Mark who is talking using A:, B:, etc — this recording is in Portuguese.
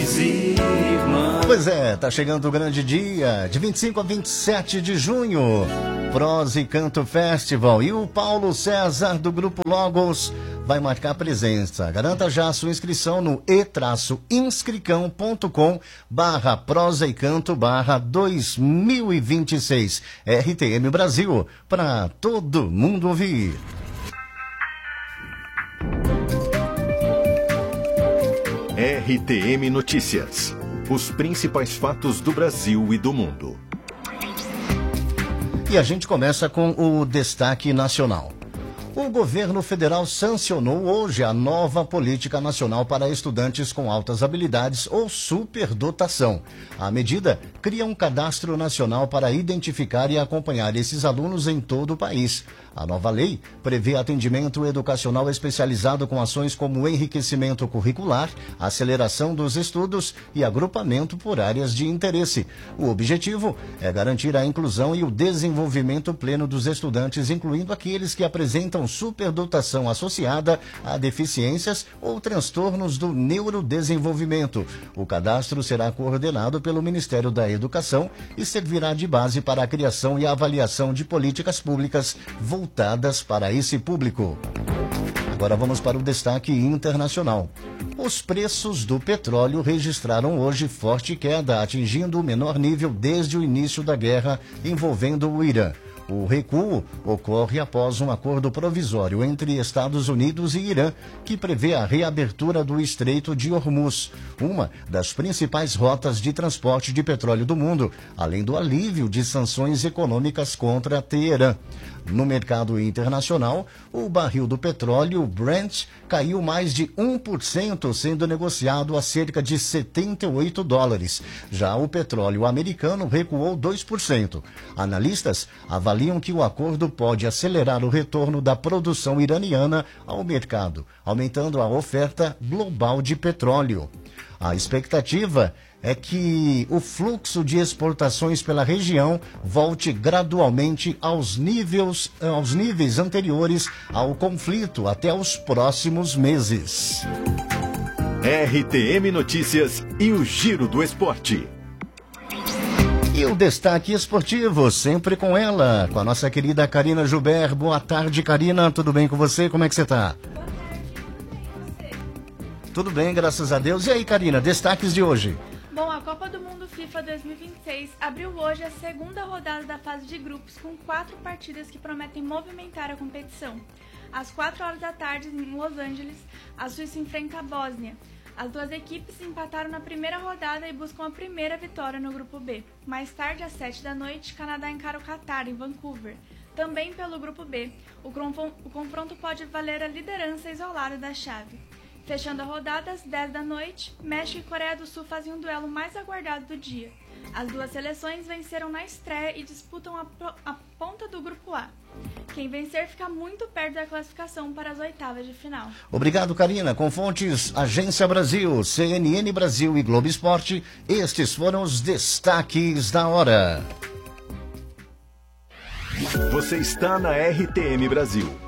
A: irmãos.
B: Pois é, tá chegando o grande dia, de 25 a 27 de junho, Prosa e Canto Festival. E o Paulo César, do Grupo Logos, vai marcar presença. Garanta já a sua inscrição no e-inscricão.com/prosa e canto/2026. RTM Brasil, para todo mundo ouvir.
C: RTM Notícias. Os principais fatos do Brasil e do mundo.
B: E a gente começa com o destaque nacional. O governo federal sancionou hoje a nova política nacional para estudantes com altas habilidades ou superdotação. A medida cria um cadastro nacional para identificar e acompanhar esses alunos em todo o país. A nova lei prevê atendimento educacional especializado com ações como enriquecimento curricular, aceleração dos estudos e agrupamento por áreas de interesse. O objetivo é garantir a inclusão e o desenvolvimento pleno dos estudantes, incluindo aqueles que apresentam superdotação associada a deficiências ou transtornos do neurodesenvolvimento. O cadastro será coordenado pelo Ministério da Educação e servirá de base para a criação e avaliação de políticas públicas voltadas para esse público. Agora vamos para o destaque internacional. Os preços do petróleo registraram hoje forte queda, atingindo o menor nível desde o início da guerra envolvendo o Irã. O recuo ocorre após um acordo provisório entre Estados Unidos e Irã, que prevê a reabertura do Estreito de Hormuz, uma das principais rotas de transporte de petróleo do mundo, além do alívio de sanções econômicas contra Teherã. No mercado internacional, o barril do petróleo Brent caiu mais de 1%, sendo negociado a cerca de $78. Já o petróleo americano recuou 2%. Analistas avaliam que o acordo pode acelerar o retorno da produção iraniana ao mercado, aumentando a oferta global de petróleo. A expectativa é que o fluxo de exportações pela região volte gradualmente aos níveis anteriores ao conflito até os próximos meses.
C: RTM Notícias e o Giro do Esporte.
B: E o destaque esportivo, sempre com ela, com a nossa querida Karina Joubert. Boa tarde, Karina. Tudo bem com você? Como é que você está? Tudo bem, graças a Deus. E aí, Karina, destaques de hoje?
D: Bom, a Copa do Mundo FIFA 2026 abriu hoje a segunda rodada da fase de grupos, com 4 partidas que prometem movimentar a competição. Às 4 horas da tarde, em Los Angeles, a Suíça enfrenta a Bósnia. As duas equipes empataram na primeira rodada e buscam a primeira vitória no grupo B. Mais tarde, às 7 da noite, Canadá encara o Catar, em Vancouver. Também pelo grupo B, o confronto pode valer a liderança isolada da chave. Fechando a rodada, às 10 da noite, México e Coreia do Sul fazem um duelo mais aguardado do dia. As duas seleções venceram na estreia e disputam a ponta do grupo A. Quem vencer fica muito perto da classificação para as oitavas de final.
B: Obrigado, Karina. Com fontes Agência Brasil, CNN Brasil e Globo Esporte, estes foram os destaques da hora.
C: Você está na RTM Brasil.